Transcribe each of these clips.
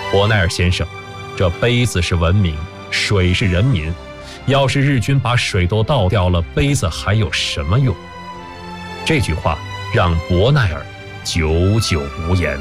伯奈尔先生，这杯子是文明，水是人民，要是日军把水都倒掉了，杯子还有什么用？这句话让伯奈尔久久无言。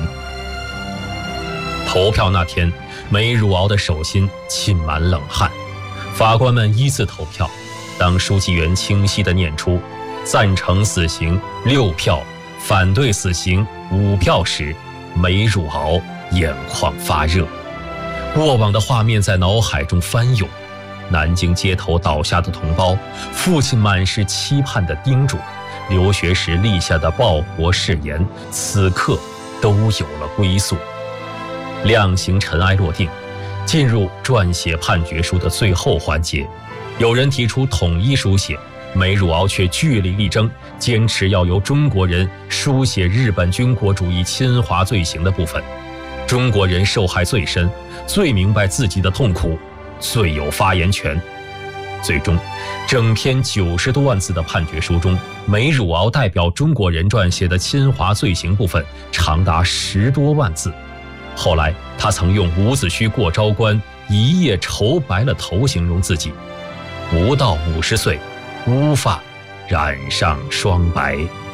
投票那天，梅汝敖的手心浸满冷汗，法官们依次投票。当书记员清晰地念出赞成死刑6票，反对死刑5票时，梅汝敖眼眶发热。过往的画面在脑海中翻涌，南京街头倒下的同胞，父亲满是期盼的叮嘱，留学时立下的报国誓言，此刻都有了归宿。量刑尘埃落定，进入撰写判决书的最后环节，有人提出统一书写，梅汝敖却据理力争，坚持要由中国人书写日本军国主义侵华罪行的部分。中国人受害最深，最明白自己的痛苦，最有发言权。最终，整篇90多万字的判决书中，梅汝敖代表中国人撰写的侵华罪行部分长达10多万字。后来，他曾用伍子胥过昭关，一夜愁白了头形容自己，不到50岁，乌发染上霜白。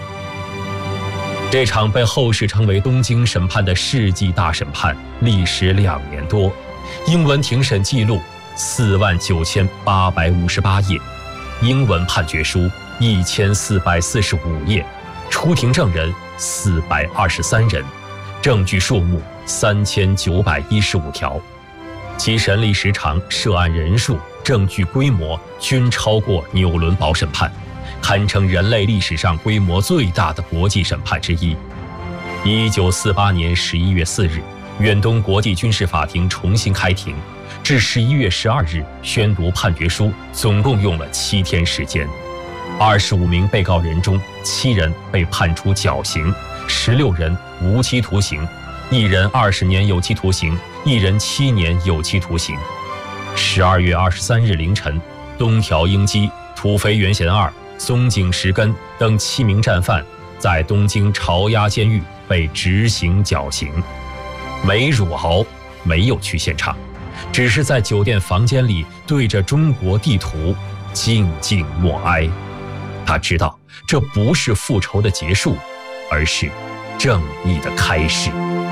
这场被后世称为东京审判的世纪大审判历时2年多，英文庭审记录49858页，英文判决书1445页，出庭证人423人，证据数目3915条，其审理时长、涉案人数、证据规模均超过纽伦堡审判，堪称人类历史上规模最大的国际审判之一。1948年11月4日，远东国际军事法庭重新开庭，至11月12日宣读判决书，总共用了7天时间。25名被告人中，7人被判处绞刑，16人无期徒刑，1人20年有期徒刑，1人7年有期徒刑。12月23日凌晨，东条英机、土肥原贤二、松井石根等7名战犯在东京朝押监狱被执行绞刑。梅汝敖没有去现场，只是在酒店房间里对着中国地图静静默哀。他知道这不是复仇的结束，而是正义的开始。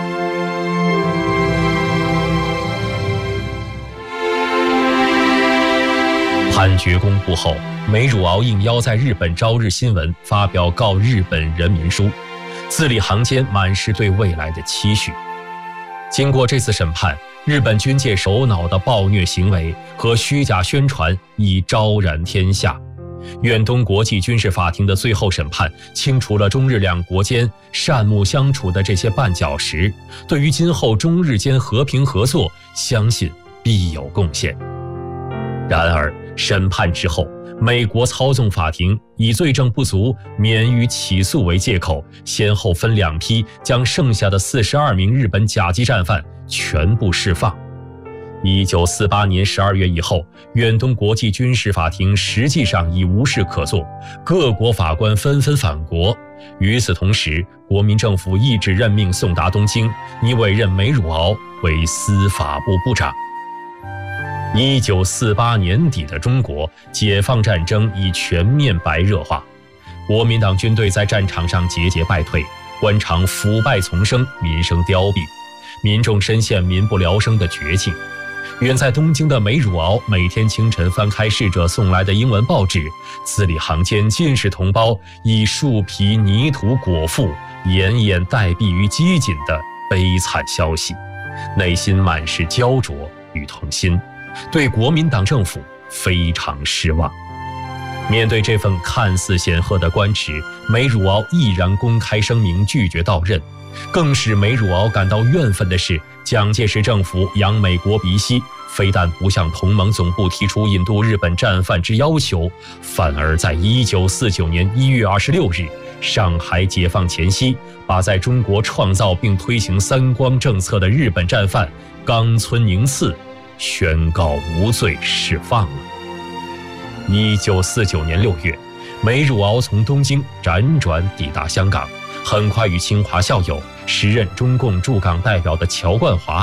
判决公布后，梅汝敖应邀在日本朝日新闻发表告日本人民书，字里行间满是对未来的期许。经过这次审判，日本军界首脑的暴虐行为和虚假宣传已昭然天下。远东国际军事法庭的最后审判清除了中日两国间善睦相处的这些绊脚石，对于今后中日间和平合作，相信必有贡献。然而审判之后，美国操纵法庭以罪证不足免于起诉为借口，先后分2批将剩下的42名日本甲级战犯全部释放。1948年12月以后，远东国际军事法庭实际上已无事可做，各国法官纷纷返国。与此同时，国民政府一纸任命送达东京，拟委任梅汝敖为司法部部长。1948年底的中国，解放战争已全面白热化，国民党军队在战场上节节败退，官场腐败丛生，民生凋敝，民众深陷民不聊生的绝境。远在东京的梅汝敖每天清晨翻开逝者送来的英文报纸，字里行间尽是同胞以树皮泥土裹腹，奄奄待毙于饥馑的悲惨消息，内心满是焦灼与痛心，对国民党政府非常失望。面对这份看似显赫的官职，梅汝敖毅然公开声明拒绝到任。更使梅汝敖感到怨愤的是，蒋介石政府扬美国鼻息，非但不向同盟总部提出引渡日本战犯之要求，反而在1949年1月26日上海解放前夕，把在中国创造并推行三光政策的日本战犯冈村宁次宣告无罪释放了。1949年6月，梅汝敖从东京辗转抵达香港，很快与清华校友、时任中共驻港代表的乔冠华